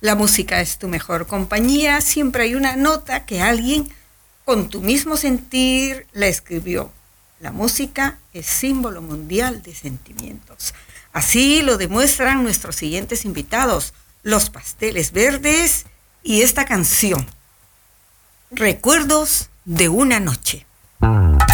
La música es tu mejor compañía. Siempre hay una nota que alguien con tu mismo sentir la escribió. La música es símbolo mundial de sentimientos. Así lo demuestran nuestros siguientes invitados, Los Pasteles Verdes y esta canción, Recuerdos de una noche.